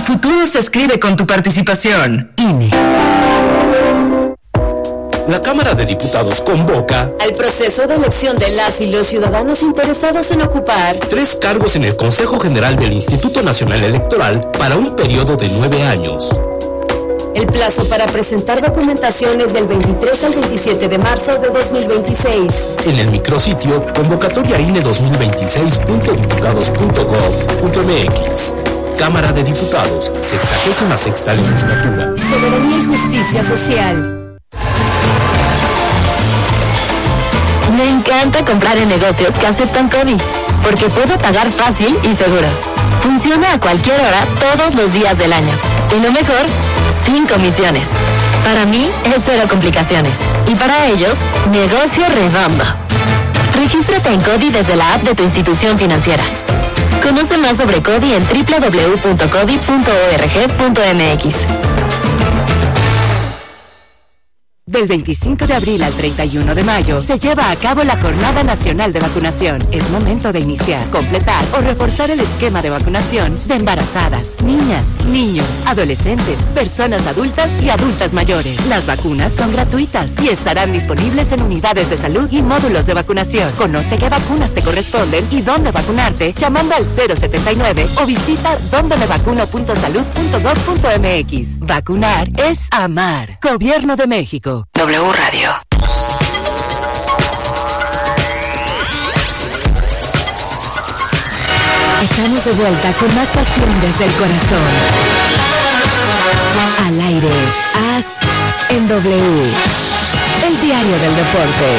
futuro se escribe con tu participación. INE. La Cámara de Diputados convoca al proceso de elección de las y los ciudadanos interesados en ocupar 3 cargos en el Consejo General del Instituto Nacional Electoral para un periodo de 9 años. El plazo para presentar documentación es del 23 al 27 de marzo de 2026. En el micrositio convocatoria-ine2026.diputados.gov.mx. Cámara de Diputados, 66ª legislatura. Soberanía y justicia social. Me encanta comprar en negocios que aceptan CODI, porque puedo pagar fácil y seguro. Funciona a cualquier hora, todos los días del año. Y lo mejor, sin comisiones. Para mí, es cero complicaciones. Y para ellos, negocio redondo. Regístrate en CODI desde la app de tu institución financiera. Conoce más sobre CODI en www.codi.org.mx. Del 25 de abril al 31 de mayo se lleva a cabo la Jornada Nacional de Vacunación. Es momento de iniciar, completar o reforzar el esquema de vacunación de embarazadas, niñas, niños, adolescentes, personas adultas y adultas mayores. Las vacunas son gratuitas y estarán disponibles en unidades de salud y módulos de vacunación. Conoce qué vacunas te corresponden y dónde vacunarte llamando al 079 o visita dondemevacuno.salud.gov.mx. Vacunar es amar. Gobierno de México. W Radio. Estamos de vuelta con más pasión desde el corazón. Al aire, Haz en W, el diario del deporte.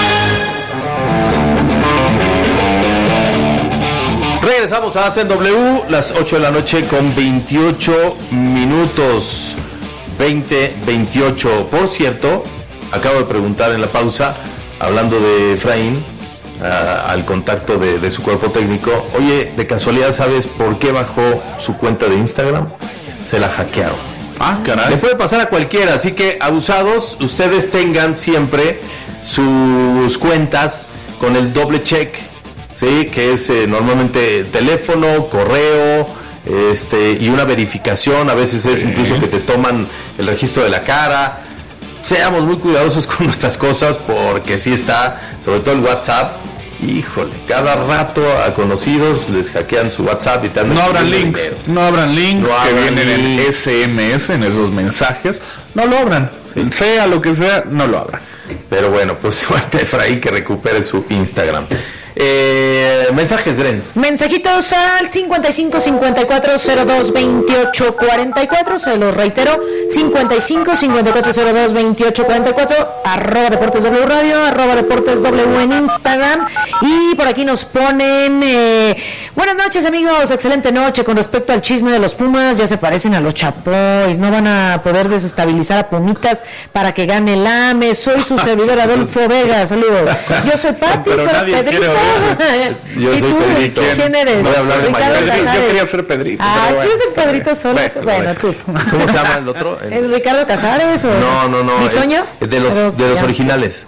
Regresamos a Haz en W, las 8 de la noche con 28 minutos. 20-28. Por cierto, acabo de preguntar en la pausa, hablando de Efraín, al contacto de su cuerpo técnico, oye, de casualidad, ¿sabes por qué bajó su cuenta de Instagram? Se la hackearon. Ah, caray. Le puede pasar a cualquiera, así que abusados, ustedes tengan siempre sus cuentas con el doble check, ¿sí? Que es normalmente teléfono, correo, y una verificación. A veces es incluso que te toman el registro de la cara. Seamos muy cuidadosos con nuestras cosas, porque sí está, sobre todo el WhatsApp, híjole, cada rato a conocidos les hackean su WhatsApp y tal. No abran links que vienen en SMS, en esos mensajes, no lo abran, sea lo que sea, no lo abran. Pero bueno, pues suerte a Efraín, que recupere su Instagram. Mensajes, Dren. Mensajitos al 55 54 02 28 44. Se los reitero: 55 54 02 28 44. @ Deportes W Radio, @ Deportes W en Instagram. Y por aquí nos ponen: buenas noches, amigos, excelente noche. Con respecto al chisme de los Pumas, ya se parecen a los Chapoys. No van a poder desestabilizar a Pumitas para que gane el AME. Soy su servidor Adolfo Vega. Saludos. Yo soy Pati, pero Pedrito. Yo soy Pedrito. ¿Quién eres? Voy a hablar de Ricardo Casares. Yo quería ser Pedrito. ¿quieres ser Pedrito solo? Bueno, tú. ¿Cómo se llama el otro? ¿El Ricardo Casares o? No. ¿Bisoño? De los originales.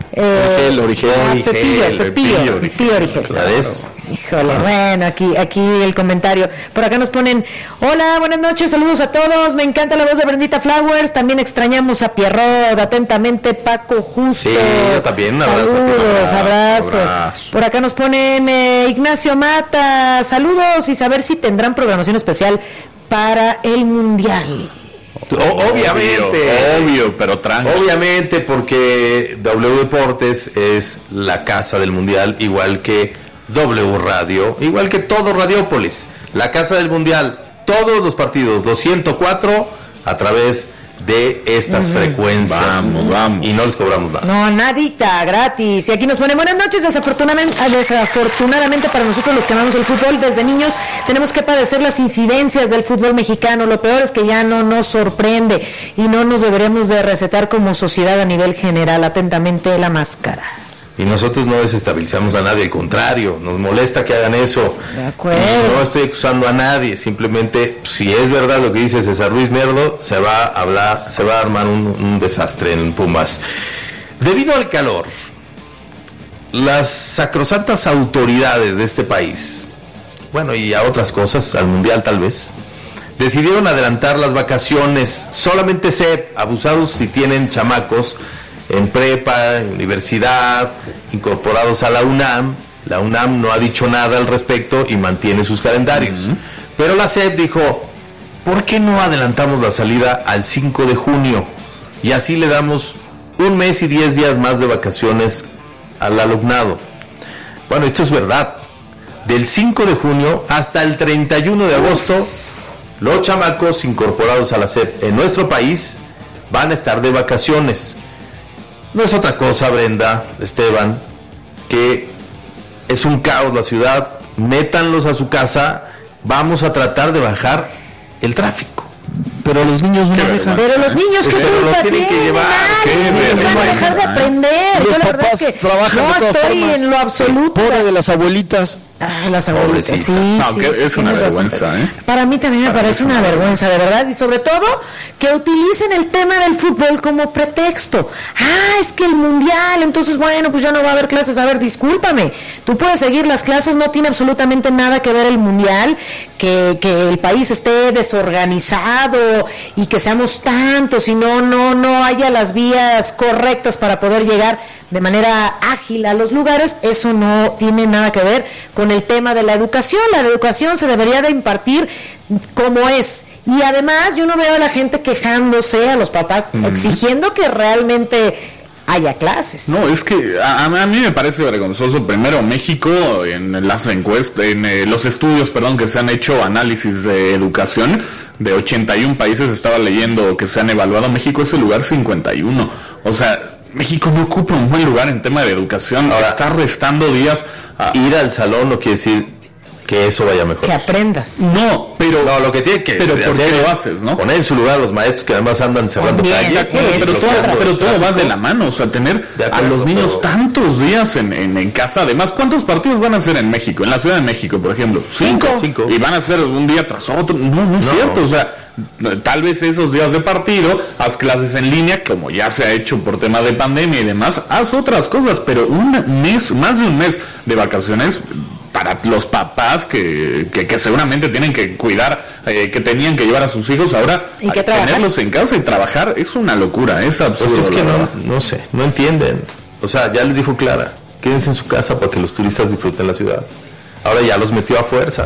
Pepillo Origel. ¿La ves? Híjole, bueno, aquí el comentario. Por acá nos ponen: hola, buenas noches, saludos a todos. Me encanta la voz de Brendita Flowers. También extrañamos a Pierrot. Atentamente, Paco Justo. Sí, yo también. Saludos, abrazo. Por acá nos ponen Ignacio Mata. Saludos, y saber si tendrán programación especial para el Mundial. Obvio, pero tranquilo. Obviamente, porque W Deportes es la casa del Mundial, igual que W Radio, igual que todo Radiópolis, la casa del Mundial, todos los partidos, los 104, a través de estas frecuencias. Vamos. Y no les cobramos nada. No, nadita, gratis. Y aquí nos ponen: buenas noches. Desafortunadamente para nosotros, los que amamos el fútbol, desde niños tenemos que padecer las incidencias del fútbol mexicano. Lo peor es que ya no nos sorprende y no nos deberemos de recetar como sociedad a nivel general. Atentamente, La Máscara. Y nosotros no desestabilizamos a nadie, al contrario, nos molesta que hagan eso. De acuerdo. No estoy acusando a nadie, simplemente, si es verdad lo que dice César Luis Merlo, se va a armar un desastre en Pumas. Debido al calor, las sacrosantas autoridades de este país, bueno, y a otras cosas, al Mundial tal vez, decidieron adelantar las vacaciones. Solamente SEP, abusados si tienen chamacos en prepa, en universidad, incorporados a la UNAM. La UNAM no ha dicho nada al respecto y mantiene sus calendarios. Pero la SEP dijo, ¿por qué no adelantamos la salida al 5 de junio? Y así le damos 1 mes y 10 días más de vacaciones al alumnado. Bueno, esto es verdad. Del 5 de junio hasta el 31 de agosto, los chamacos incorporados a la SEP en nuestro país van a estar de vacaciones. No es otra cosa, Brenda, Esteban, que es un caos la ciudad. Métanlos a su casa. Vamos a tratar de bajar el tráfico. Pero los niños no dejan. Pero los niños, ¿qué culpa tienen? Que van a dejar de aprender. Los papás trabajan no de todas estoy formas. en lo absoluto. Pobre de las abuelitas. Las abuelitas, sí, aunque es una vergüenza, ¿eh? Para mí también me parece una vergüenza, de verdad, y sobre todo que utilicen el tema del fútbol como pretexto. Es que el mundial, entonces bueno, pues ya no va a haber clases. A ver, discúlpame, tú puedes seguir las clases, no tiene absolutamente nada que ver el mundial, que el país esté desorganizado y que seamos tantos y no haya las vías correctas para poder llegar de manera ágil a los lugares. Eso no tiene nada que ver con el tema de la educación. La educación se debería de impartir como es. Y además yo no veo a la gente quejándose, a los papás, exigiendo que realmente haya clases. No, es que a mí me parece vergonzoso. Primero, México, en las encuestas, en los estudios, que se han hecho análisis de educación, de 81 países estaba leyendo que se han evaluado, México es el lugar 51. O sea, México no ocupa un buen lugar en tema de educación. Ahora, está restando días. Ir al salón no quiere decir que eso vaya mejor. Que aprendas. No, pero no, lo que tiene que pero ¿por qué lo haces, no? Poner en su lugar a los maestros que además andan cerrando calles. Pero todo va de la mano. O sea, tener a los niños tantos días en casa. Además, ¿cuántos partidos van a hacer en México? En la Ciudad de México, por ejemplo. 5. Y van a ser un día tras otro. No es cierto. O sea, tal vez esos días de partido, haz clases en línea, como ya se ha hecho por tema de pandemia y demás, haz otras cosas, pero más de un mes de vacaciones para los papás que seguramente tienen que cuidar, que tenían que llevar a sus hijos, ahora tenerlos en casa y trabajar es una locura, es absurdo. Pues es que no sé, no entienden. O sea, ya les dijo Clara, quédense en su casa para que los turistas disfruten la ciudad. Ahora ya los metió a fuerza.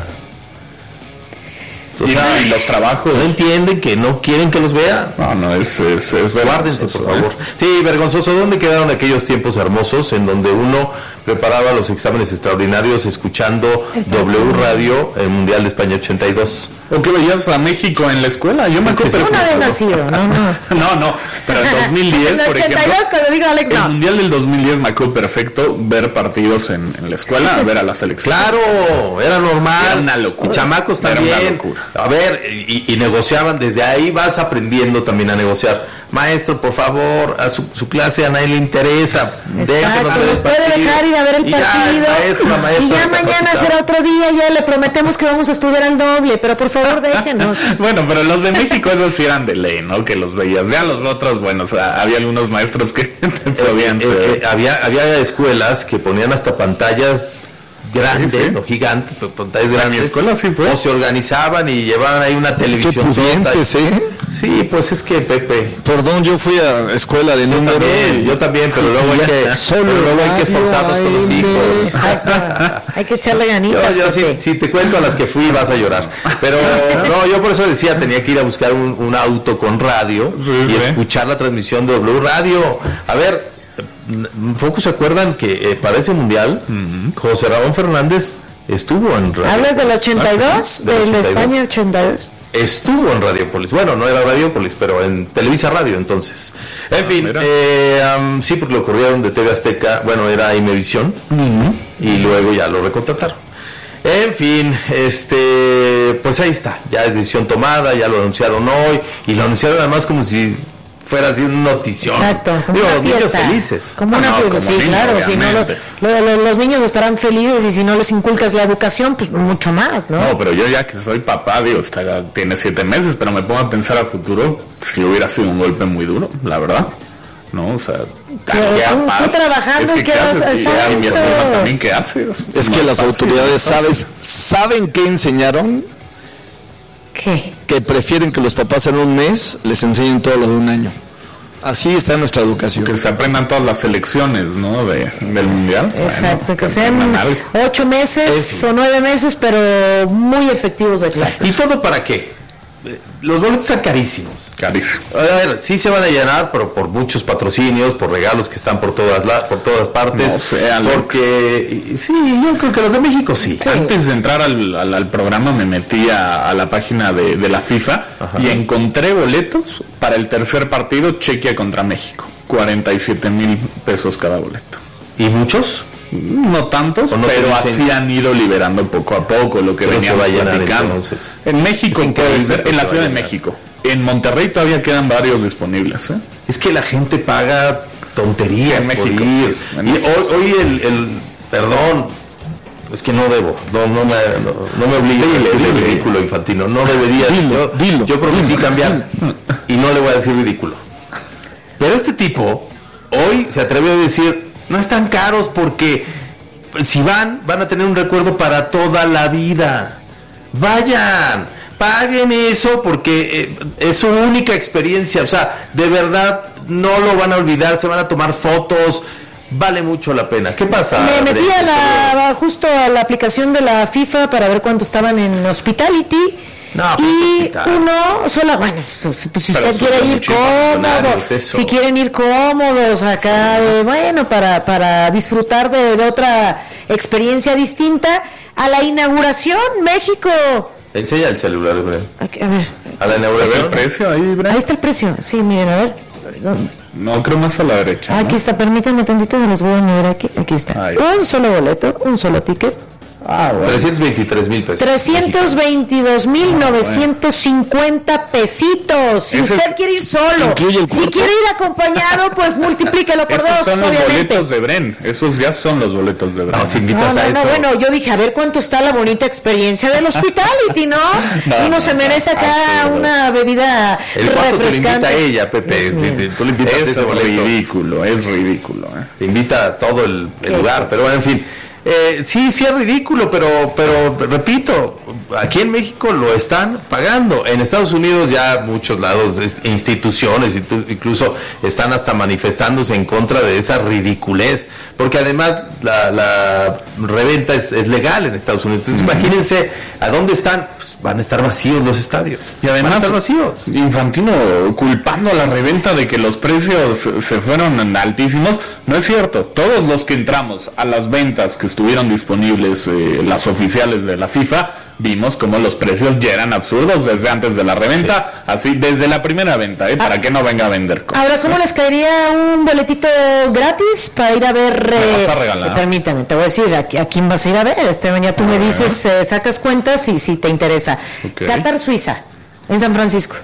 O sea, y los trabajos no entienden, que no quieren que los vean. No, es guárdense, por favor. Sí, vergonzoso. ¿Dónde quedaron aquellos tiempos hermosos en donde uno preparaba los exámenes extraordinarios escuchando W Radio, el Mundial de España 82? ¿O que veías a México en la escuela? Yo me acuerdo. Una vez nacido, no, pero en 2010, por ejemplo, cuando digo Alex, el Mundial del 2010 me acuerdo perfecto ver partidos en la escuela, ver a la selección. Claro, era normal. Era una locura. Y chamacos también. Era una locura. A ver, y negociaban, desde ahí vas aprendiendo también a negociar. Maestro, por favor, a su clase a nadie le interesa. Exacto, nos puede dejar ir a ver el partido. Y ya mañana será otro día, ya le prometemos que vamos a estudiar al doble, pero por favor déjenos. Bueno, pero los de México esos sí eran de ley, ¿no? Que los veías. Ya los otros, bueno, o sea, había algunos maestros que podían había escuelas que ponían hasta pantallas grandes, no gigantes, pero pantallas grandes. Mi escuela sí fue. O se organizaban y llevaban ahí una televisión. Qué pudientes, Sí, pues es que Pepe. Perdón, yo fui a escuela de número. Yo también, pero luego hay que forzarnos con los hijos. Exacto. Hay que echarle ganitas. Yo si te cuento a las que fui vas a llorar. Pero no, yo por eso decía, tenía que ir a buscar un auto con radio y escuchar la transmisión de W Radio. A ver, pocos se acuerdan que para ese mundial José Ramón Fernández estuvo en radio. ¿Hablas del 82? ¿Del España 82? Estuvo en Radiopolis. Bueno, no era Radiopolis, pero en Televisa Radio entonces. En fin, sí, porque lo corrieron de TV Azteca. Bueno, era Imevisión. Y luego ya lo recontrataron. En fin, pues ahí está. Ya es decisión tomada, ya lo anunciaron hoy. Y lo anunciaron además como si fuera así una notición. Exacto, como digo, una los fiesta. Niños felices. Como una fiesta, sí, niño, claro. Si no, los niños estarán felices y si no les inculcas la educación, pues mucho más, ¿no? No, pero yo ya que soy papá, digo, tiene 7 meses, pero me pongo a pensar a futuro si hubiera sido un golpe muy duro, la verdad. No, o sea, tú trabajando, ¿qué haces? Y mi esposa también, ¿qué hace? Es que las autoridades saben qué enseñaron. ¿Qué? que prefieren que los papás en un mes les enseñen todo lo de un año. Así está nuestra educación. Que se aprendan todas las selecciones, ¿no? Del mundial. Exacto, bueno, que sean 8 meses o 9 meses, pero muy efectivos de clases. ¿Y todo para qué? Los boletos son carísimos. Carísimo. A ver, sí se van a llenar, pero por muchos patrocinios, por regalos que están por todas partes. No sé, Alex. Porque sí, yo creo que los de México sí. Antes de entrar al programa me metí a la página de la FIFA. Ajá. Y encontré boletos para el tercer partido, Chequia contra México. 47,000 pesos cada boleto. ¿Y muchos? No tantos, pero así han ido liberando poco a poco lo que veníamos platicando. En México puede ser, en la Ciudad de México. En Monterrey todavía quedan varios disponibles. Es que la gente paga tonterías en por México, ir. sí, en hoy el perdón, es que no debo, no me obligue a decir ridículo, Infantino, no debería. Yo prometí cambiar y no le voy a decir ridículo. Pero este tipo hoy se atrevió a decir, no están caros porque si van a tener un recuerdo para toda la vida. Vayan, paguen eso porque es su única experiencia. O sea, de verdad no lo van a olvidar, se van a tomar fotos. Vale mucho la pena. ¿Qué pasa? Me metí justo a la aplicación de la FIFA para ver cuánto estaban en Hospitality. No, y uno solo, bueno, pues si usted quiere ir cómodo, si quieren ir cómodos acá, bueno, para disfrutar de otra experiencia distinta, a la inauguración, México. Enseña el celular, Bren. A ver. A la inauguración. ¿El precio ahí, Bren? Ahí está el precio, sí, miren, a ver. No, creo más a la derecha. Aquí está, permítanme tantito, me los voy a mover aquí está. Ahí. Un solo boleto, un solo ticket. Bueno. 323,000 pesos. 322,950 pesitos. Si usted quiere ir solo, si quiere ir acompañado, pues multiplíquelo por dos, son obviamente. Los boletos de Bren. Esos ya son los boletos de Bren. No, si invitas a eso. Bueno, yo dije, a ver cuánto está la bonita experiencia del Hospitality, ¿no? Uno se merece acá una bebida refrescante. Te invita a ella, Pepe. Tú le invitas a ese boleto. Es ridículo. Te invita a todo el lugar, pero bueno, en fin. Sí es ridículo, pero repito, aquí en México lo están pagando. En Estados Unidos ya muchos lados, instituciones incluso están hasta manifestándose en contra de esa ridiculez, porque además la reventa es legal en Estados Unidos. Entonces imagínense a dónde están, pues van a estar vacíos los estadios. Y además van a estar vacíos. Infantino culpando a la reventa de que los precios se fueron altísimos. No es cierto. Todos los que entramos a las ventas que estuvieron disponibles, las oficiales de la FIFA, vimos como los precios ya eran absurdos desde antes de la reventa, así desde la primera venta, para que no venga a vender cosas. Ahora, ¿cómo les caería un boletito gratis para ir a ver? ¿Me vas a regalar? Permítame, te voy a decir a quién vas a ir a ver, Esteban, ya tú me dices, sacas cuentas y si te interesa. Okay. Qatar, Suiza, en San Francisco.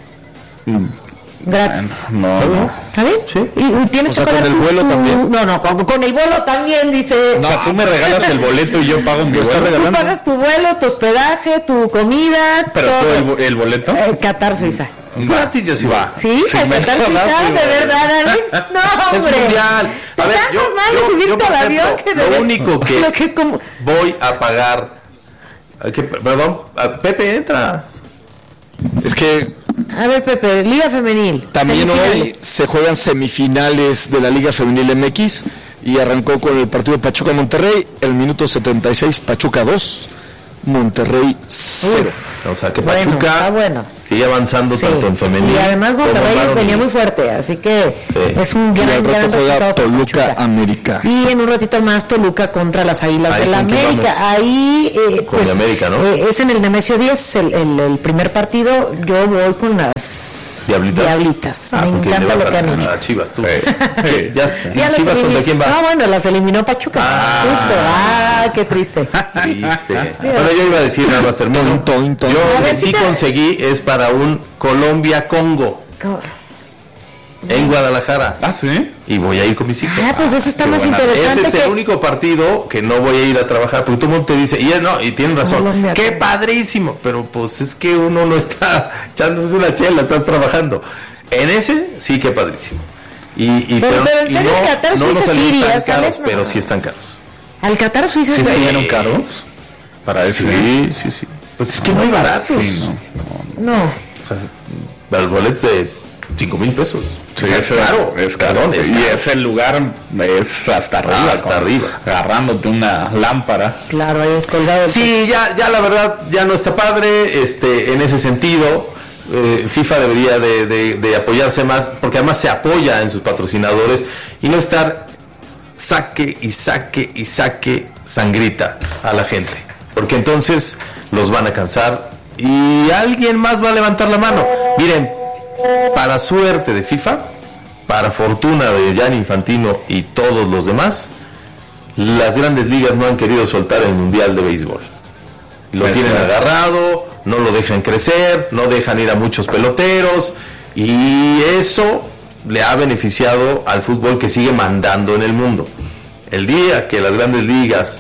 Gratis. No. ¿Está bien? Sí. ¿Y tienes que pagar con el vuelo también? No, con el vuelo también, dice. O sea, tú me regalas el boleto y yo pago mi vuelo. Tú pagas tu vuelo, tu hospedaje, tu comida. ¿Pero todo. ¿El boleto? Qatar, Suiza. Gratis yo sí va. Sí, Qatar, Suiza, de verdad, Alex. No, hombre. Es mundial. A ver, yo subirte al avión que lo único que voy a pagar. Perdón, Pepe, entra. Es que a ver, Pepe, Liga Femenil. También hoy se juegan semifinales de la Liga Femenil MX y arrancó con el partido Pachuca-Monterrey, el minuto 76, Pachuca 2, Monterrey 0. O sea que Pachuca sigue avanzando tanto en femenil. Y además Monterrey venía muy fuerte, así que es un gran resultado. Toluca América. Y en un ratito más Toluca contra las Águilas de la América. Ahí con América, ¿no? Es en el Nemesio 10 el primer partido. Yo voy con las Diablitas. Me encanta lo que han hecho. Chivas, tú. ¿Chivas contra quién va? Ah, bueno, las eliminó Pachuca. Justo. Qué triste. Bueno, yo iba a decir nada más, termino. Yo lo que sí conseguí es para un Colombia-Congo en Guadalajara. Ah, sí. Y voy a ir con mis hijos. Pues eso está más interesante. Ese es el único partido que no voy a ir a trabajar, porque todo el mundo te dice, y tienen razón, Colombia, qué padrísimo, pero pues es que uno no está echándose una chela, estás trabajando. En ese sí que padrísimo. Pero en serio, el Qatar Suiza sí irías, caros, pero sí están caros. Al Qatar Suiza sí salieron caros. Para eso. Sí. Pues es que no hay baratos. No. Los boletos de 5,000 pesos. Sí, es caro. Es caro. Es y caro. ese lugar es hasta arriba. Hasta arriba. Agarrándote una lámpara. Claro, ahí es colgado. Sí, ya la verdad ya no está padre. En ese sentido, FIFA debería de apoyarse más, porque además se apoya en sus patrocinadores y no estar saque sangrita a la gente, porque entonces los van a cansar y alguien más va a levantar la mano. Miren, para suerte de FIFA, para fortuna de Gianni Infantino y todos los demás, las grandes ligas no han querido soltar el Mundial de Béisbol. Lo tienen agarrado, no lo dejan crecer, no dejan ir a muchos peloteros, y eso le ha beneficiado al fútbol, que sigue mandando en el mundo. El día que las grandes ligas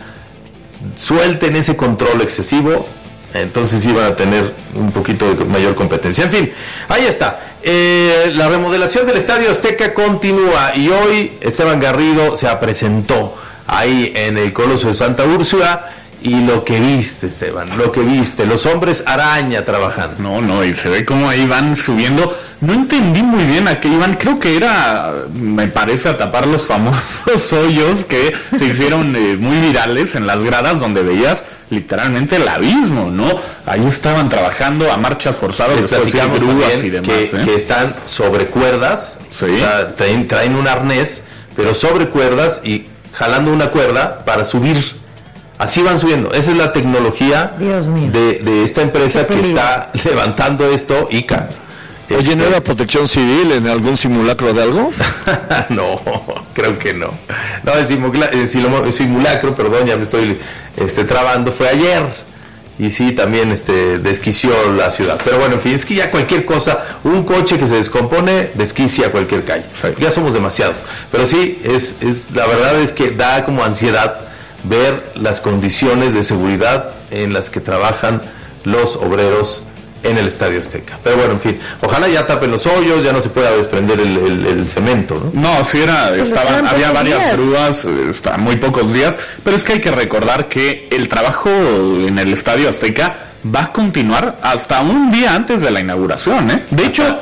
suelten ese control excesivo, entonces sí van a tener un poquito de mayor competencia. En fin, ahí está. La remodelación del Estadio Azteca continúa y hoy Esteban Garrido se presentó ahí en el Coloso de Santa Úrsula. Y lo que viste, Esteban, los hombres araña trabajando. No, y se ve cómo ahí van subiendo. No entendí muy bien a qué iban. Creo que me parece, a tapar los famosos hoyos que se hicieron muy virales en las gradas, donde veías literalmente el abismo, ¿no? Ahí estaban trabajando a marchas forzadas, después de grúas y demás. Que están sobre cuerdas, sí. O sea, traen un arnés, pero sobre cuerdas y jalando una cuerda para subir. Así van subiendo. Esa es la tecnología de esta empresa que está levantando esto, ICA. Oye, ¿no era protección civil en algún simulacro de algo? No, creo que no. No, el simulacro, perdón, ya me estoy trabando, fue ayer. Y sí, también desquició la ciudad. Pero bueno, en fin, es que ya cualquier cosa, un coche que se descompone, desquicia cualquier calle. Sí. Ya somos demasiados. Pero sí, la verdad es que da como ansiedad ver las condiciones de seguridad en las que trabajan los obreros en el Estadio Azteca. Pero bueno, en fin, ojalá ya tapen los hoyos, ya no se pueda desprender el cemento, ¿no? No, sí había varias grúas, muy pocos días, pero es que hay que recordar que el trabajo en el Estadio Azteca va a continuar hasta un día antes de la inauguración, ¿eh? De hecho,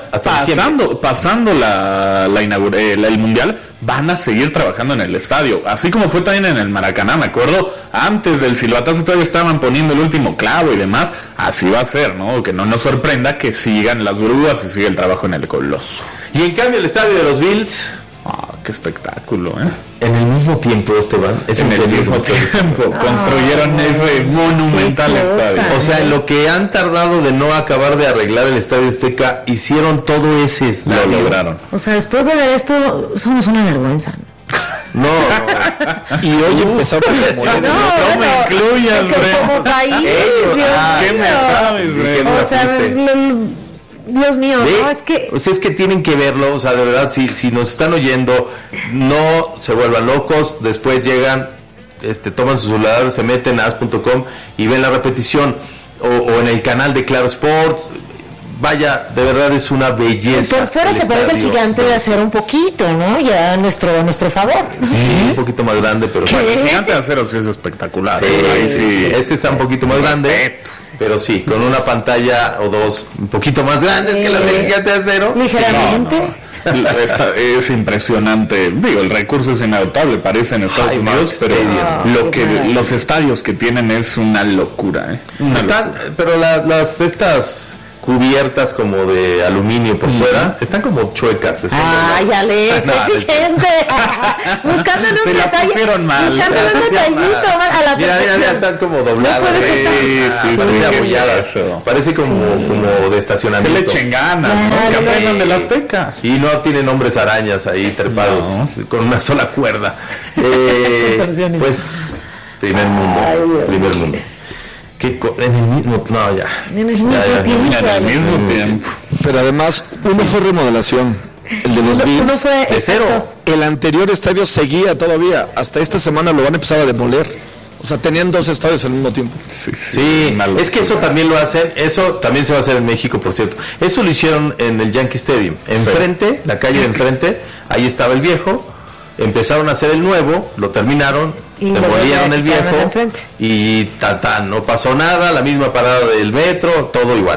pasando el Mundial, van a seguir trabajando en el estadio, así como fue también en el Maracaná, me acuerdo, antes del silbatazo todavía estaban poniendo el último clavo y demás. Así va a ser, ¿no? Que no nos sorprenda que sigan las grúas y siga el trabajo en el Coloso. Y en cambio el estadio de los Bills, qué espectáculo, ¿eh? En el mismo tiempo, Esteban. En el mismo tiempo. Construyeron ese monumental estadio. O sea, en lo que han tardado de no acabar de arreglar el Estadio Azteca, hicieron todo ese estadio. Lo lograron. O sea, después de ver esto, somos una vergüenza. No. Y hoy empezamos a morir. No me incluyas, Bre. Como país, ¿Qué me sabes, Bre? O sea, Dios mío, no, es que... O sea, es que tienen que verlo, o sea, de verdad, si nos están oyendo, no se vuelvan locos, después llegan, toman su celular, se meten a as.com y ven la repetición, o en el canal de Claro Sports. Vaya, de verdad es una belleza. Por fuera se parece al Gigante de Acero un poquito, ¿no? Ya a nuestro favor. Sí, un poquito más grande, pero... Bueno, el Gigante de Acero sí es espectacular. Sí. Este está un poquito más grande, pero sí, con una pantalla o dos un poquito más grandes que la del Gigante de Acero. Ligeramente. Es impresionante. Digo, el recurso es inagotable, parece en Estados Unidos, pero los estadios que tienen es una locura, ¿eh? Pero estas cubiertas como de aluminio por fuera están como chuecas. Ya le exigente. Buscándole un detallito a la perfección. Ya están como dobladas. Parece como de estacionamiento. Que le echen ganas, ¿no? Que aprendan del Azteca. Y no tienen hombres arañas ahí trepados con una sola cuerda. Pues primer mundo. En el mismo tiempo. Pero además, uno fue remodelación, el de los Bills, de cero. El anterior estadio seguía todavía. Hasta esta semana lo van a empezar a demoler. O sea, tenían dos estadios al mismo tiempo. Sí, es que eso también lo hacen. Eso también se va a hacer en México, por cierto. Eso lo hicieron en el Yankee Stadium. Enfrente, la calle de enfrente, ahí estaba el viejo. Empezaron a hacer el nuevo, lo terminaron, demolieron el viejo y no pasó nada, la misma parada del metro, todo igual.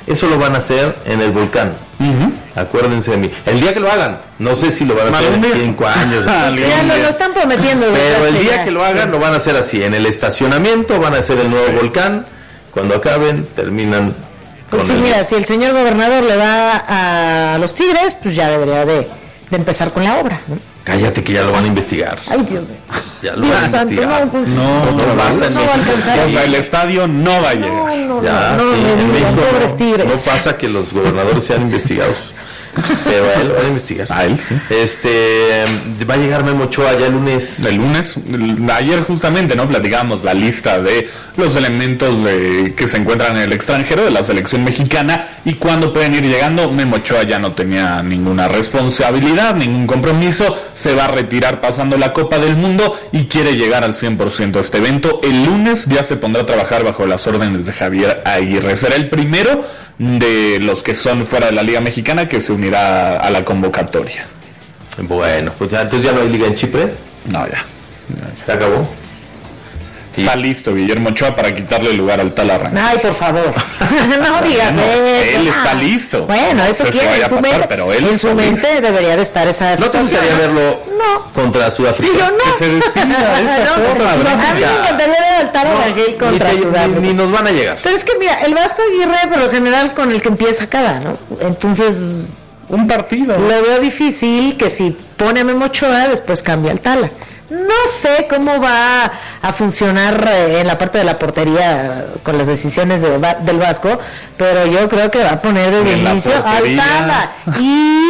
Eso lo van a hacer en el Volcán. Acuérdense de mí. El día que lo hagan, no sé si lo van a hacer en 5 años. Ya lo están prometiendo. Pero el día que lo hagan, lo van a hacer así. En el estacionamiento van a hacer el nuevo Volcán. Cuando acaben, terminan. Pues sí, mira, si el señor gobernador le va a los Tigres, pues ya debería de empezar con la obra, ¿no? Cállate que ya lo van a investigar. Ay, Dios mío. Ya lo van a investigar. No va a alcanzar. O sea, el estadio no va a llegar. No, en México pobres Tigres. no pasa que los gobernadores sean investigados. Pero a él lo van a investigar. A él, sí. Va a llegar Memo Ochoa ya el lunes. El lunes, ayer justamente, ¿no? Platicábamos la lista de los elementos que se encuentran en el extranjero de la selección mexicana y cuándo pueden ir llegando. Memo Ochoa ya no tenía ninguna responsabilidad, ningún compromiso, se va a retirar pasando la Copa del Mundo y quiere llegar al 100% a este evento. El lunes ya se pondrá a trabajar bajo las órdenes de Javier Aguirre. Será el primero de los que son fuera de la Liga Mexicana que se unirá a la convocatoria. Bueno, pues ya, entonces ya no hay Liga en Chipre. No, ya. ¿Se acabó? Está listo Guillermo Ochoa para quitarle el lugar al tal Arranque. Ay, por favor. No digas eso. Él está listo. Bueno, eso no sé quiere. si En su mente, pero él en su mente debería de estar esa situación. ¿No te gustaría verlo contra Sudáfrica? Yo no. Que se despida de esa forma. A mí me encantaría ver al Taro Rangel contra Sudáfrica. Ni nos van a llegar. Pero es que mira, el Vasco Aguirre por lo general con el que empieza cada, ¿no? Entonces un partido. Lo veo difícil que si pone a Memo Ochoa después cambia el Tala. No sé cómo va a funcionar en la parte de la portería con las decisiones del Vasco, pero yo creo que va a poner desde el inicio al Tala y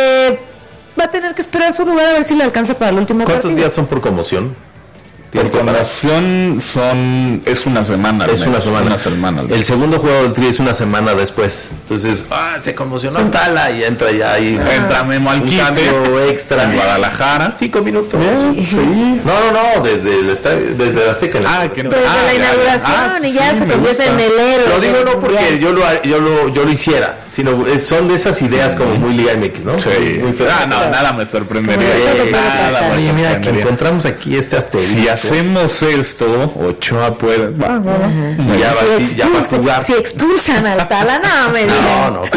va a tener que esperar su lugar a ver si le alcanza para el último partido. ¿Cuántos días son por conmoción? Por conmoción es una semana. Es una semana. El segundo juego del Tri es una semana después. Entonces, se conmocionó Tala y entra ya ahí. Entra Memo al quite. Cambio extra en Guadalajara. 5 minutos. Sí. No, desde el Azteca. Desde la inauguración y ya se convierte en el héroe. Lo digo no porque yo lo hiciera, sino son de esas ideas como muy Liga MX, ¿no? Sí. Muy nada me sorprendería. Oye, mira, que encontramos aquí este asterisco. Hacemos esto, Ochoa puede. Ya va a jugar. Si expulsan al Tala, no me digan. No.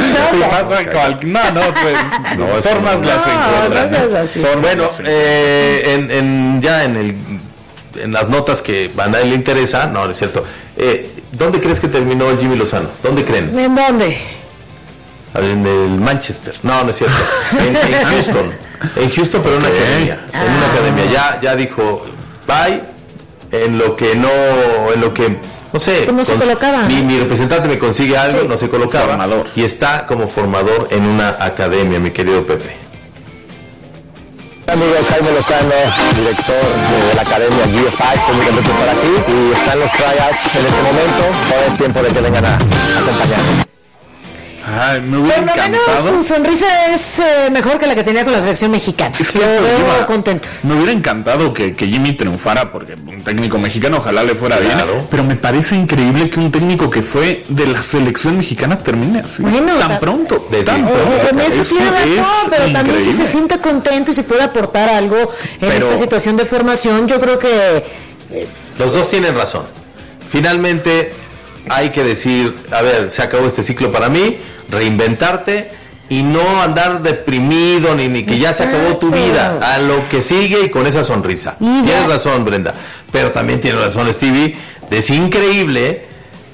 Pues, formas las encuentran. Bueno, en las notas que a nadie le interesa, no es cierto. ¿Dónde crees que terminó Jimmy Lozano? ¿Dónde creen? ¿En dónde? En el Manchester. No es cierto. En Houston. En Houston, pero en una academia. En una academia. Ya dijo bye. En lo que no sé. ¿Cómo se colocaba? Mi representante me consigue algo, no se colocaba. Formador. Y está como formador en una academia, mi querido Pepe. Amigos, Jaime Lozano, director de la academia GFI, estoy muy contento por aquí y están los tryouts en este momento. Ahora es tiempo de que vengan a acompañarnos. Me hubiera por lo encantado. menos su sonrisa es mejor que la que tenía con la selección mexicana. Es que lo veo contento. Me hubiera encantado que Jimmy triunfara porque un técnico mexicano ojalá le fuera bien, pero me parece increíble que un técnico que fue de la selección mexicana termine así tan pronto. En eso tiene razón, pero también si se siente contento y se puede aportar algo en esta situación de formación, yo creo que los dos tienen razón. Finalmente hay que decir, a ver, se acabó este ciclo para mí, reinventarte y no andar deprimido ni que ya se acabó tu vida, a lo que sigue y con esa sonrisa. Tienes razón, Brenda, pero también tiene razón Stevie, es increíble.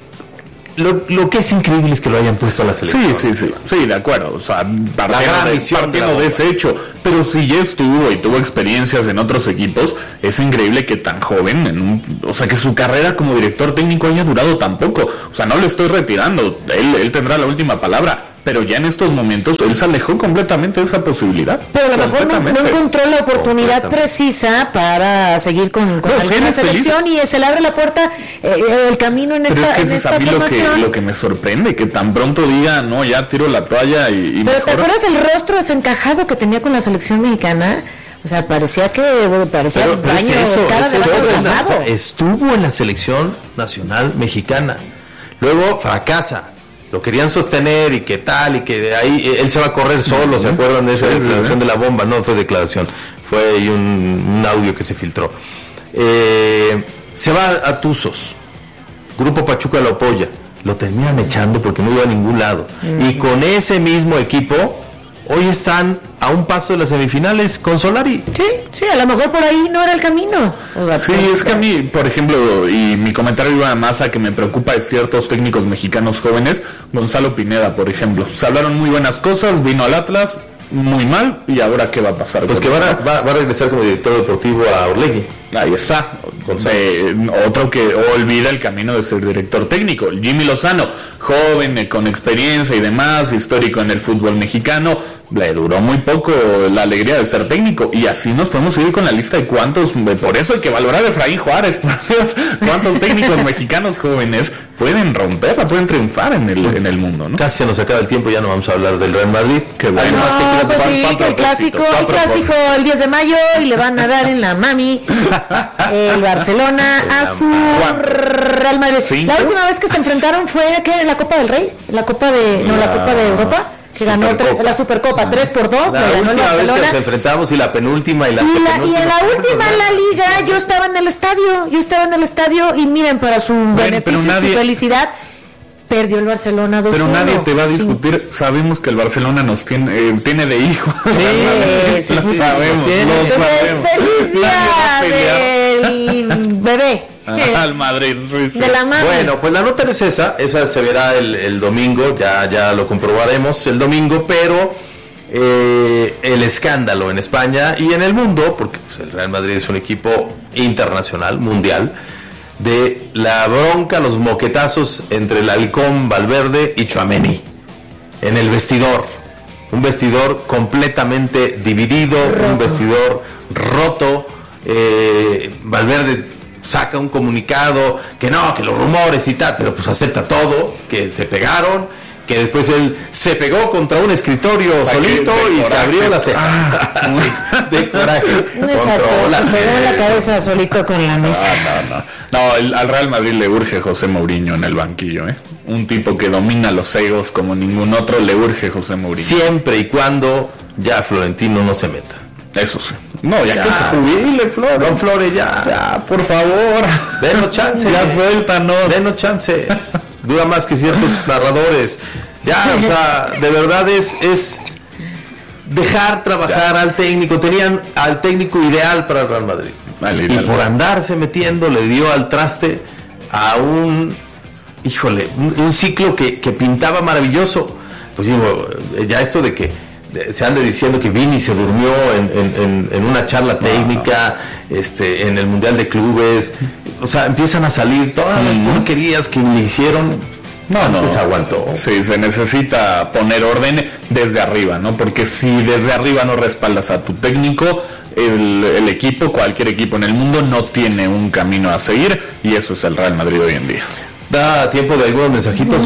Lo que es increíble es que lo hayan puesto a la selección. Sí, de acuerdo. O sea, partiendo de ese hecho. Pero si ya estuvo y tuvo experiencias en otros equipos, es increíble que tan joven, o sea, que su carrera como director técnico haya durado tan poco. O sea, no le estoy retirando. Él tendrá la última palabra. Pero ya en estos momentos él se alejó completamente de esa posibilidad. Pero a lo mejor no encontró la oportunidad precisa para seguir con la selección y se le abre la puerta, el camino en esta formación. Pero es que es a mí lo que me sorprende, que tan pronto diga, no, ya tiro la toalla y pero ¿te acuerdas el rostro desencajado que tenía con la selección mexicana? O sea, parecía el baño cara de baño. Estuvo en la selección nacional mexicana. Luego fracasa. Lo querían sostener y que tal, y que de ahí él se va a correr solo, ¿se acuerdan de esa declaración de la bomba? No fue declaración, fue un audio que se filtró. Se va a Tuzos, Grupo Pachuca lo apoya, lo terminan echando porque no iba a ningún lado. Y con ese mismo equipo, hoy están a un paso de las semifinales con Solari. Sí, a lo mejor por ahí no era el camino. Sí, es que a mí, por ejemplo, y mi comentario iba más a que me preocupa de ciertos técnicos mexicanos jóvenes, Gonzalo Pineda, por ejemplo. Se hablaron muy buenas cosas, vino al Atlas, muy mal, y ahora ¿qué va a pasar? Pues que va a regresar como director deportivo a Orlegui. Ahí está. Otro que olvida el camino de ser director técnico. Jimmy Lozano, joven, con experiencia y demás, histórico en el fútbol mexicano, le duró muy poco la alegría de ser técnico. Y así nos podemos seguir con la lista de cuántos. Por eso hay que valorar a Efraín Juárez, por Dios, cuántos técnicos mexicanos jóvenes pueden romperla, pueden triunfar en el mundo, ¿no? Casi se nos acaba el tiempo, ya no vamos a hablar del Real Madrid. Que bueno. Pues sí, el clásico el 10 de mayo, y le van a dar en la mami el Barcelona a su Real Madrid. La última vez que se enfrentaron fue en la Copa del Rey, la Copa de Europa, que ganó la Supercopa 3-2, la ganó el última Barcelona. vez que nos enfrentamos, y la penúltima y la en la última en la liga yo estaba en el estadio, y miren, para su beneficio y su felicidad, perdió el Barcelona 2-1. Pero nadie te va a discutir. Sabemos que el Barcelona nos tiene de hijo. Sí, lo sabemos. Feliz día del bebé. Al Madrid. Sí. De la mano. Bueno, pues la nota no es esa se verá el domingo, ya lo comprobaremos el domingo, pero el escándalo en España y en el mundo, porque pues, el Real Madrid es un equipo internacional, mundial, de la bronca, los moquetazos entre el Halcón, Valverde y Tchouaméni en el vestidor. Un vestidor completamente dividido, un vestidor roto. Valverde saca un comunicado que los rumores y tal, pero pues acepta todo, que se pegaron, que después él se pegó contra un escritorio solito y se abrió la ceja. De coraje. Se pegó en la cabeza solito con la mesa. No, al Real Madrid le urge José Mourinho en el banquillo, un tipo que domina los egos como ningún otro, le urge José Mourinho. Siempre y cuando ya Florentino no se meta. Eso sí. No, ya que se jubile, Flore. Don Flore, ya, por favor. Denos chance. Ya suéltanos. Denos chance. Dura más que ciertos narradores. Ya, o sea, de verdad es dejar trabajar al técnico. Tenían al técnico ideal para el Real Madrid. Y por andarse metiendo, le dio al traste a un ciclo que pintaba maravilloso. Pues digo, ya esto de que se ande diciendo que Vini se durmió en una charla técnica, en el Mundial de Clubes, o sea, empiezan a salir todas las porquerías que le hicieron. No se aguantó. Sí, se necesita poner orden desde arriba, ¿no? Porque si desde arriba no respaldas a tu técnico, el equipo, cualquier equipo en el mundo, no tiene un camino a seguir, y eso es el Real Madrid hoy en día. Da tiempo de algunos mensajitos.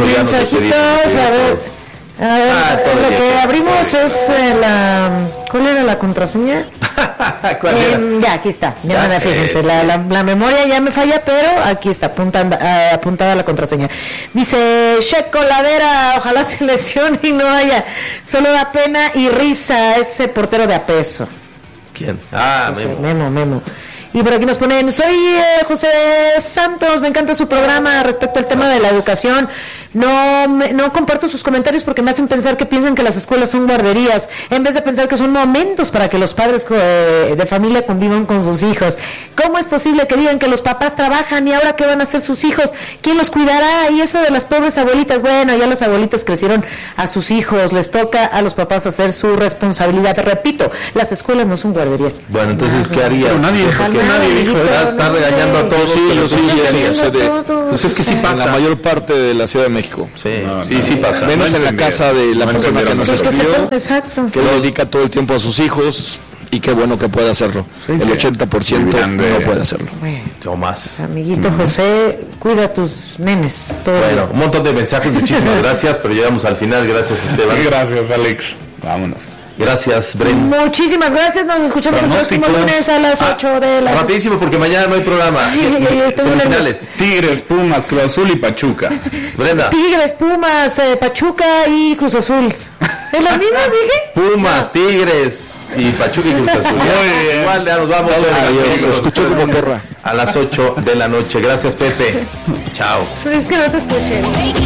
A ver, lo que abrimos es ¿cuál era la contraseña? ¿Cuál era? Ya, aquí está. Fíjense, la memoria ya me falla, pero aquí está apuntada la contraseña. Dice Checo Ladera, ojalá se lesione y no haya. Solo da pena y risa ese portero de apeso. ¿Quién? Memo. Y por aquí nos ponen, soy José Santos, me encanta su programa respecto al tema de la educación. No comparto sus comentarios porque me hacen pensar que piensan que las escuelas son guarderías, en vez de pensar que son momentos para que los padres de familia convivan con sus hijos. ¿Cómo es posible que digan que los papás trabajan y ahora qué van a hacer sus hijos? ¿Quién los cuidará? Y eso de las pobres abuelitas, bueno, ya las abuelitas crecieron a sus hijos, les toca a los papás hacer su responsabilidad. Repito, las escuelas no son guarderías. Bueno, entonces, ¿qué harías? Nadie dijo, está regañando a todos. Eso sucede. Pues es que sí pasa. En la mayor parte de la Ciudad de México. Sí pasa. Menos en la casa de la persona que nos escribió, que le dedica todo el tiempo a sus hijos, y qué bueno que puede hacerlo. El 80% no puede hacerlo. O más. Amiguito José, cuida tus nenes. Bueno, un montón de mensajes, muchísimas gracias, pero llegamos al final. Gracias, Esteban. Gracias, Alex. Vámonos. Gracias, Bren. Muchísimas gracias, nos escuchamos el próximo lunes a las 8 de la... Rapidísimo, porque mañana no hay programa. Semifinales. Tigres, Pumas, Cruz Azul y Pachuca. Brenda. Tigres, Pumas, Pachuca y Cruz Azul. ¿En los mismos dije? Pumas, Tigres y Pachuca y Cruz Azul. Igual ya nos vamos. Adiós, se escuchó como porra. A las 8 de la noche. Gracias, Pepe. Chao. Pero es que no te escuché.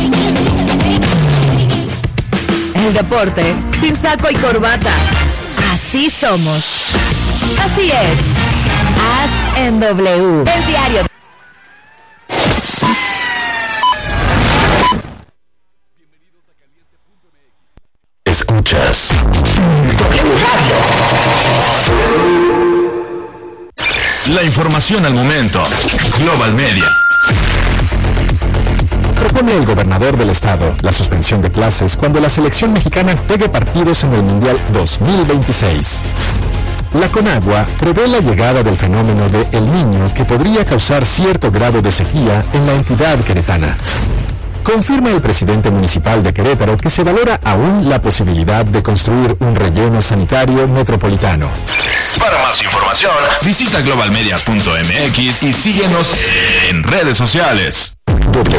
El deporte sin saco y corbata. Así somos. Así es. Haz en W. El diario. Escuchas W Radio. La información al momento. Global Media. Propone el gobernador del estado la suspensión de clases cuando la selección mexicana juegue partidos en el Mundial 2026. La Conagua prevé la llegada del fenómeno de El Niño que podría causar cierto grado de sequía en la entidad queretana. Confirma el presidente municipal de Querétaro que se valora aún la posibilidad de construir un relleno sanitario metropolitano. Para más información, visita globalmedia.mx y síguenos en redes sociales.